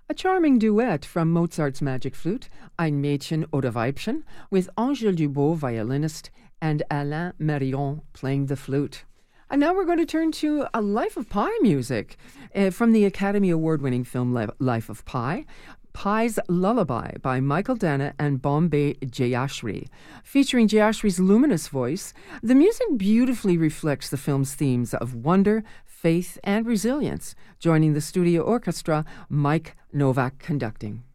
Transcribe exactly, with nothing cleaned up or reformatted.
A charming duet from Mozart's Magic Flute, Ein Mädchen oder Weibchen, with Angèle Dubois, violinist, and Alain Marion playing the flute. And now we're going to turn to a Life of Pi music uh, from the Academy Award-winning film Life of Pi. Pi's Lullaby by Michael Dana and Bombay Jayashri. Featuring Jayashri's luminous voice, the music beautifully reflects the film's themes of wonder, faith, and resilience. Joining the studio orchestra, Mike Novak conducting.